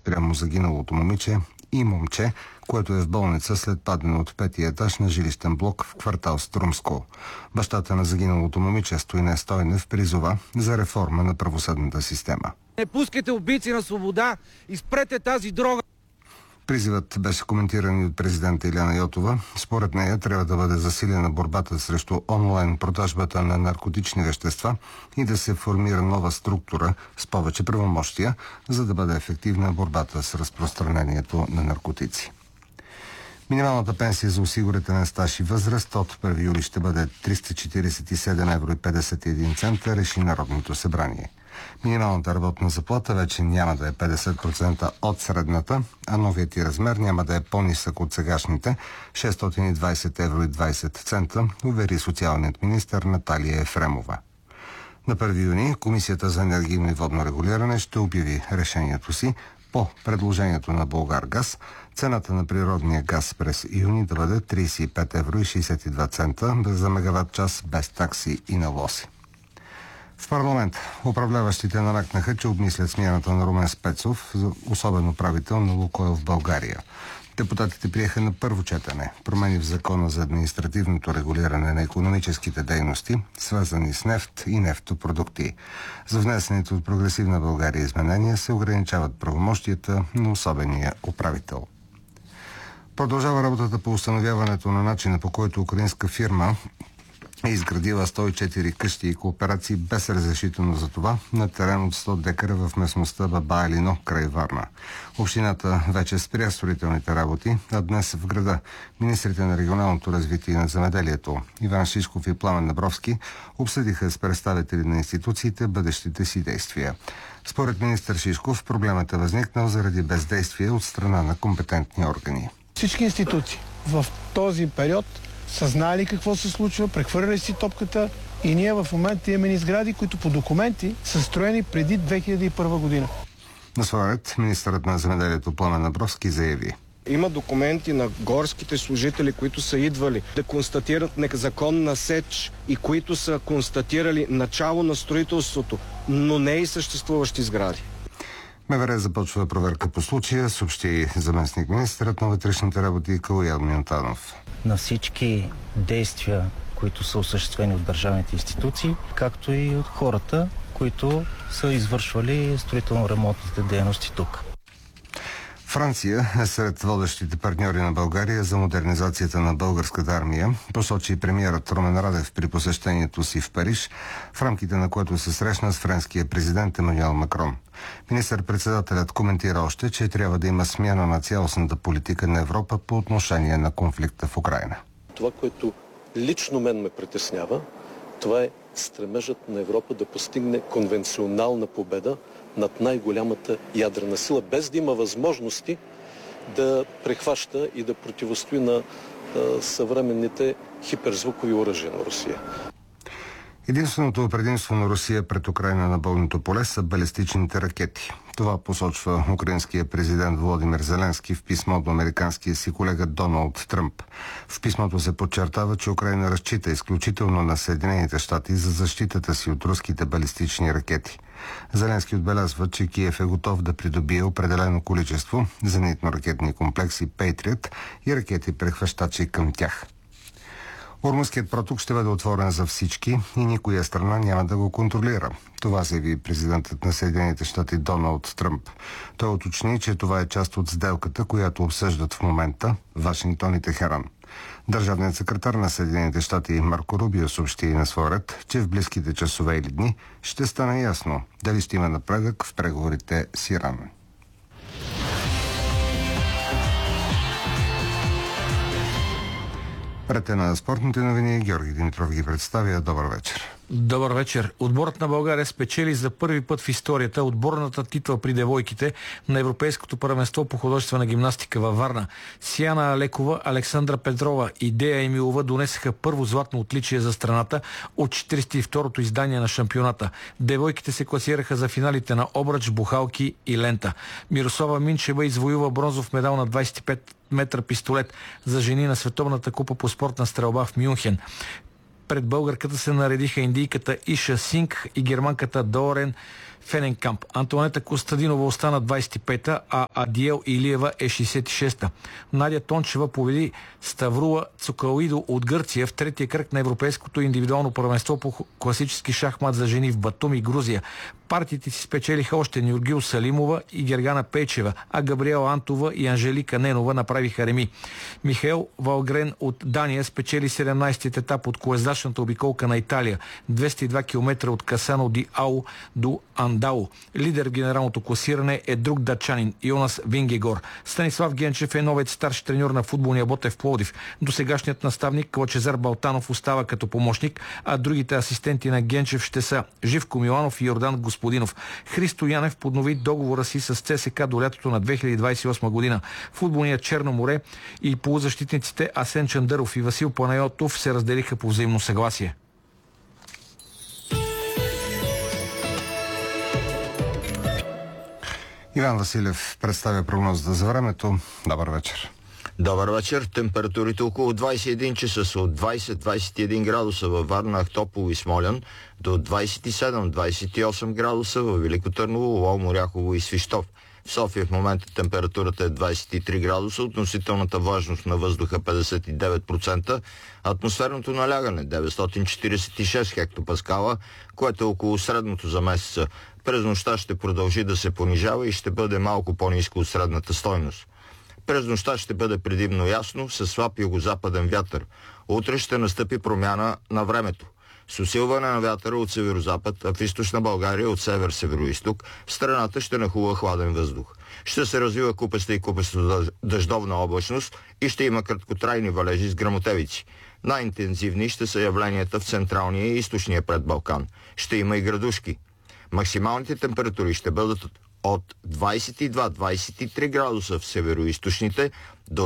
спрямо загиналото момиче и момче, което е в болница след падане от 5-ти етаж на жилищен блок в квартал Струмско. Бащата на загиналото момиче Стоине Стойнев призова за реформа на правосъдната система. Не пускайте убийци на свобода и спрете тази дрога! Призивът беше коментиран и от президента Илияна Йотова. Според нея трябва да бъде засилена борбата срещу онлайн продажбата на наркотични вещества и да се формира нова структура с повече правомощия, за да бъде ефективна борбата с разпространението на наркотици. Минималната пенсия за осигурителен стаж и възраст от 1 юли ще бъде 347 евро и 51 цента, реши Народното събрание. Минималната работна заплата вече няма да е 50% от средната, а новият и размер няма да е по-нисък от сегашните 620 евро и 20 цента, увери социалният министър Наталия Ефремова. На 1 юни Комисията за енергийно и водно регулиране ще обяви решението си по предложението на Булгаргаз цената на природния газ през юни да бъде 35 евро и 62 цента за мегаватт час без такси и налози. В парламент управляващите намекнаха, че обмислят смяната на Румен Спецов за особен управител на Лукойл в България. Депутатите приеха на първо четене промени в Закона за административното регулиране на икономическите дейности, свързани с нефт и нефтопродукти. За внесените от Прогресивна България изменения се ограничават правомощията на особения управител. Продължава работата по установяването на начина, по който украинска фирма е изградила 104 къщи и кооперации без разрешително за това на терен от 100 декара в местността Баба Елино, край Варна. Общината вече спря строителните работи, а днес в града министрите на регионалното развитие и на земеделието Иван Шишков и Пламен Набровски обсъдиха с представители на институциите бъдещите си действия. Според министър Шишков проблемът е възникнал заради бездействие от страна на компетентни органи. Всички институции в този период са знали какво се случва, прехвърляли си топката и ние в момента имаме сгради, които по документи са строени преди 2001 година. На своя ред министърът на земеделието Пламен Набровски заяви: има документи на горските служители, които са идвали да констатират незаконна сеч и които са констатирали начало на строителството, но не и съществуващи сгради. МВР започва проверка по случая, съобщи заместник министърът на вътрешните работи Калоян Милтанов. На всички действия, които са осъществени от държавните институции, както и от хората, които са извършвали строително-ремонтните дейности тук. Франция е сред водещите партньори на България за модернизацията на българската армия, посочи премиерът Румен Радев при посещението си в Париж, в рамките на което се срещна с френския президент Емануел Макрон. Министър-председателят коментира още, че трябва да има смяна на цялостната политика на Европа по отношение на конфликта в Украйна. Това, което лично мен ме притеснява, това е стремежът на Европа да постигне конвенционална победа над най-голямата ядрена сила, без да има възможности да прехваща и да противостои на съвременните хиперзвукови оръжия на Русия. Единственото предимство на Русия пред Украйна на бойното поле са балистичните ракети. Това посочва украинския президент Володимир Зеленски в писмо до американския си колега Доналд Тръмп. В писмото се подчертава, че Украйна разчита изключително на Съединените щати за защитата си от руските балистични ракети. Зеленски отбелязва, че Киев е готов да придобие определено количество зенитно-ракетни комплекси Patriot и ракети прехващачи към тях. Ормузският проток ще бъде отворен за всички и никоя страна няма да го контролира. Това заяви президентът на Съединените щати Доналд Тръмп. Той уточни, че това е част от сделката, която обсъждат в момента Вашингтон и Техеран. Държавният секретар на Съединените щати Марко Рубио съобщи на своя ред, че в близките часове или дни ще стане ясно дали ще има напредък в преговорите с Иран. Пред на спортните новини Георги Димитров ги представя. Добър вечер. Добър вечер. Отборът на България спечели за първи път в историята отборната титла при девойките на Европейското първенство по художествена гимнастика във Варна. Сияна Алекова, Александра Петрова и Дея Емилова донесаха първо златно отличие за страната от 42-то издание на шампионата. Девойките се класираха за финалите на обръч, бухалки и лента. Мирослава Минчева извоюва бронзов медал на 25 метра пистолет за жени на Световната купа по спортна стрелба в Мюнхен. Пред българката се наредиха индийката Иша Синг и германката Дорен Фененкамп. Антонета Костадинова остана 25-та, а Адиел Илиева е 66-та. Надя Тончева победи Ставрула Цукалидо от Гърция в третия кръг на Европейското индивидуално първенство по класически шахмат за жени в Батуми, Грузия. Партиите си спечелиха още Нюргил Салимова и Гергана Пейчева, а Габриела Антова и Анжелика Ненова направиха реми. Михаил Валгрен от Дания спечели 17-тият етап от колездачната обиколка на Италия, 202 км от Касано ди Ау до Андао. Лидер в генералното класиране е друг датчанин Йонас Вингегор. Станислав Генчев е новият старши треньор на футболния Ботев Пловдив. Досегашният наставник Лъчезар Балтанов остава като помощник, а другите асистенти на Генчев ще са Живко Миланов и Йордан Господинов. Христо Янев поднови договора си с ЦСКА до лятото на 2028 година. Футболният Черно море и полузащитниците Асен Чандъров и Васил Панайотов се разделиха по взаимно съгласие. Иван Василев представя прогнозата за времето. Добър вечер. Добър вечер. Температурите около 21 часа са от 20-21 градуса във Варна, Ахтопол и Смолян, до 27-28 градуса във Велико Търново, Лом, Оряхово и Свищов. В София в момента температурата е 23 градуса, относителната влажност на въздуха 59%, атмосферното налягане 946 хектопаскала, което е около средното за месеца. През нощта ще продължи да се понижава и ще бъде малко по-ниско от средната стойност. През нощта ще бъде предимно ясно, със слаб югозападен вятър. Утре ще настъпи промяна на времето. С усилване на вятъра от северозапад, а в източна България от север-североизток, страната ще нахлува хладен въздух. Ще се развива купеста и купесто дъждовна облачност и ще има краткотрайни валежи с гръмотевици. Най-интензивни ще са явленията в централния и източния предбалкан. Ще има и градушки. Максималните температури ще бъдат от 22-23 градуса в североизточните до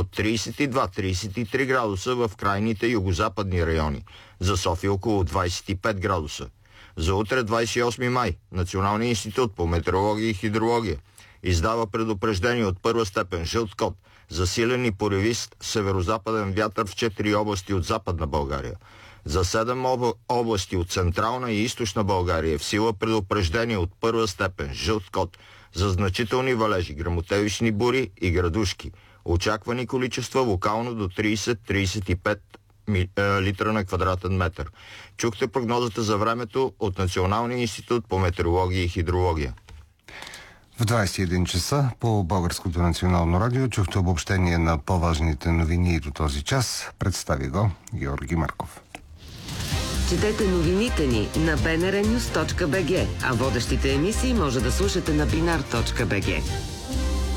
32-33 градуса в крайните югозападни райони. За София около 25 градуса. За утре 28 май Националният институт по метеорология и хидрология издава предупреждение от първа степен жълт код за силен и поривист северозападен вятър в 4 области от Западна България. За 7 области от Централна и Източна България е в сила предупреждение от първа степен жълт код за значителни валежи, гръмотевични бури и градушки. Очаквани количества локално до 30-35 литра на квадратен метър. Чухте прогнозата за времето от Националния институт по метеорология и хидрология. В 21 часа по Българското национално радио чухте обобщение на по-важните новини до този час. Представи го Георги Марков. Четете новините ни на bnrnews.bg, а водещите емисии може да слушате на binar.bg.